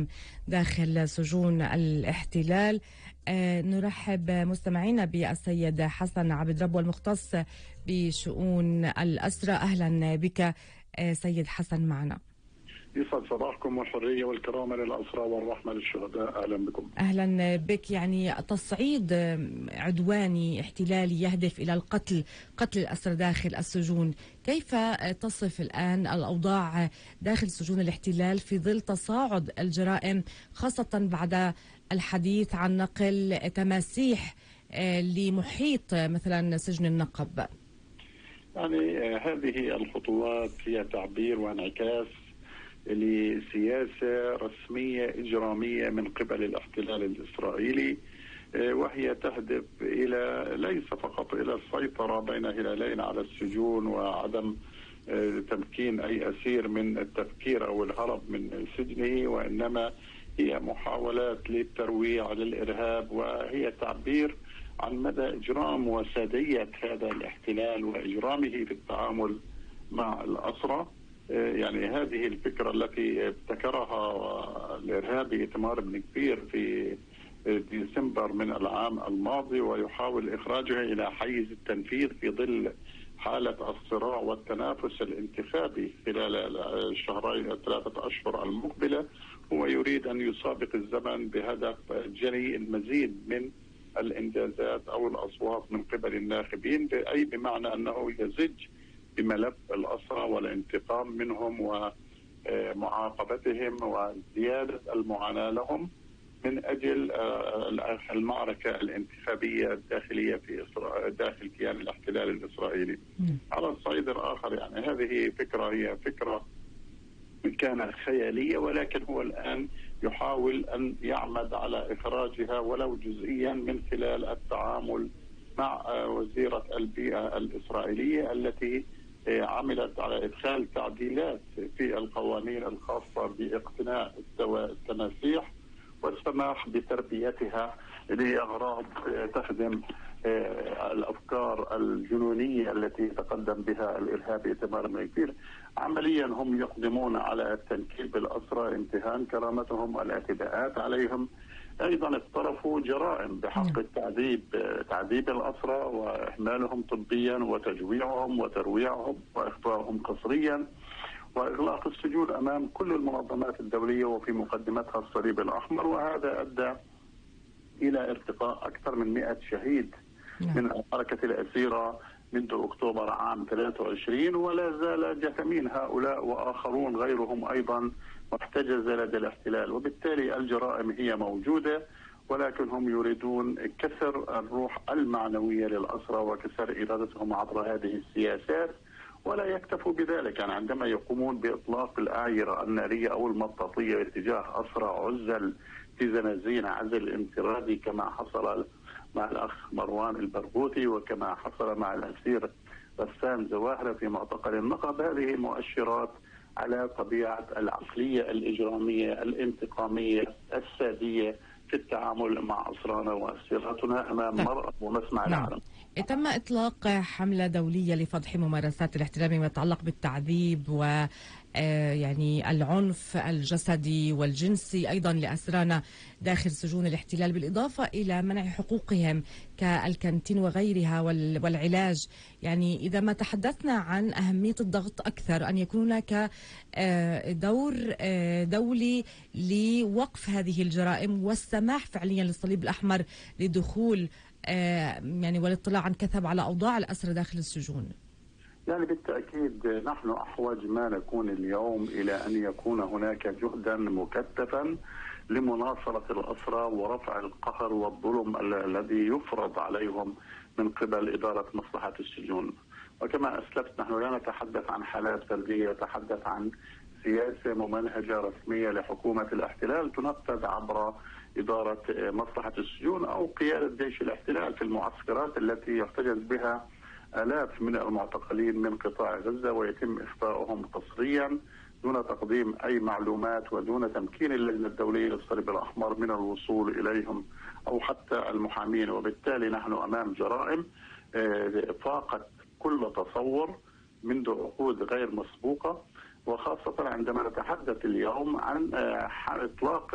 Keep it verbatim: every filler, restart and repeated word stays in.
الجرائم داخل سجون الاحتلال. آه نرحب مستمعينا بالسيد حسن عبد رب المختص بشؤون الأسرى. أهلا بك آه سيد حسن معنا. يسعد صباحكم والحرية والكرامة للأسرى والرحمة للشهداء. أهلا بكم. أهلا بك. يعني تصعيد عدواني احتلالي يهدف إلى القتل قتل الأسرى داخل السجون، كيف تصف الآن الأوضاع داخل سجون الاحتلال في ظل تصاعد الجرائم، خاصة بعد الحديث عن نقل تماسيح لمحيط مثلا سجن النقب؟ يعني هذه الخطوات هي تعبير وانعكاس لسياسة رسمية إجرامية من قبل الاحتلال الإسرائيلي، وهي تهدف إلى ليس فقط إلى السيطرة بين هلالين على السجون وعدم تمكين أي أسير من التفكير أو الهرب من سجنه، وإنما هي محاولات للترويع للإرهاب، وهي تعبير عن مدى إجرام وسادية هذا الاحتلال وإجرامه في التعامل مع الأسرى. يعني هذه الفكرة التي ابتكرها الإرهابي إيتمار بن كفير في ديسمبر من العام الماضي، ويحاول إخراجها إلى حيز التنفيذ في ظل حالة الصراع والتنافس الانتخابي خلال الشهرين الثلاثة أشهر المقبلة. هو يريد أن يسابق الزمن بهدف جني المزيد من الإنجازات أو الأصوات من قبل الناخبين، أي بمعنى أنه يزج بملف الأسرى والانتقام منهم ومعاقبتهم وزيادة المعاناة لهم من أجل المعركة الانتخابية الداخلية في إسرائيل داخل كيان الاحتلال الإسرائيلي. على الصعيد الآخر يعني هذه فكرة هي فكرة كانت خيالية، ولكن هو الآن يحاول أن يعمد على إخراجها ولو جزئيا من خلال التعامل مع وزيرة البيئة الإسرائيلية التي عملت على إدخال تعديلات في القوانين الخاصة باقتناء التماسيح والسماح بتربيتها لأغراض تخدم الأفكار الجنونية التي يتقدم بها الإرهابي إيتمار بن كفير. عمليا هم يقدمون على التنكيل بالأسرى، امتهان كرامتهم والاعتداءات عليهم. أيضا اقترفوا جرائم بحق التعذيب، تعذيب الأسرى وإهمالهم طبيا وتجويعهم وترويعهم وإخفائهم قسريا وإغلاق السجون أمام كل المنظمات الدولية وفي مقدمتها الصليب الأحمر. وهذا أدى إلى ارتقاء أكثر من مئة شهيد من حركة الأسيرة منذ أكتوبر عام ثلاثة وعشرين، ولا زال جثمين هؤلاء وآخرون غيرهم أيضا محتجزة لدى الاحتلال. وبالتالي الجرائم هي موجودة، ولكن هم يريدون كسر الروح المعنوية للأسرى وكسر إرادتهم عبر هذه السياسات. ولا يكتفوا بذلك، يعني عندما يقومون بإطلاق الأعيرة النارية أو المطاطية اتجاه أسرى عزل في زنازين عزل انفرادي كما حصل مع الأخ مروان البرغوثي وكما حصل مع الأسير غسان زواهرة في معتقل النقب، هذه مؤشرات على طبيعة العقلية الإجرامية الانتقامية السادية في التعامل مع أسرانا وأسيراتنا أمام مرأة ومسمع العالم. تم إطلاق حملة دولية لفضح ممارسات الاحتلال فيما يتعلق بالتعذيب و يعني العنف الجسدي والجنسي أيضا لأسرانا داخل سجون الاحتلال، بالإضافة إلى منع حقوقهم كالكانتين وغيرها والعلاج. يعني إذا ما تحدثنا عن أهمية الضغط أكثر أن يكون هناك دور دولي لوقف هذه الجرائم والسماح فعليا للصليب الأحمر لدخول يعني والاطلاع عن كثب على أوضاع الأسرى داخل السجون. يعني بالتأكيد نحن أحوج ما نكون اليوم إلى أن يكون هناك جهدا مكثفا لمناصرة الأسرى ورفع القهر والظلم الذي يفرض عليهم من قبل إدارة مصلحة السجون. وكما أسلفت نحن لا نتحدث عن حالات فردية، نتحدث عن سياسة ممنهجة رسمية لحكومة الاحتلال تنفذ عبر إدارة مصلحة السجون أو قيادة جيش الاحتلال في المعسكرات التي يحتجز بها آلاف من المعتقلين من قطاع غزة ويتم إخفاؤهم قسريا دون تقديم أي معلومات ودون تمكين اللجنة الدولية للصليب الأحمر من الوصول إليهم أو حتى المحامين. وبالتالي نحن أمام جرائم فاقت كل تصور منذ عقود غير مسبوقة، وخاصة عندما نتحدث اليوم عن إطلاق